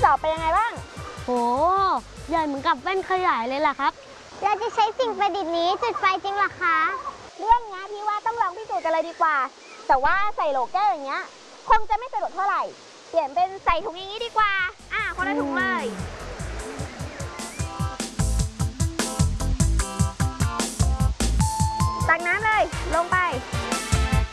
อบเป็นยังไงบ้างโหใหญ่เหมือนกับแว่นขยายเลยล่ะครับเราจะใช้สิ่งประดิษฐ์นี้จุดไฟจริงหรอคะเรื่องนี้พี่ว่าต้องลองพิสูจน์กันเลยดีกว่าแต่ว่าใส่โหลแก้วอย่างเงี้ยคงจะไม่สะดวกเท่าไหร่เปลี่ยนเป็นใส่ถุงอย่างนี้ดีกว่าคนละถุงเลย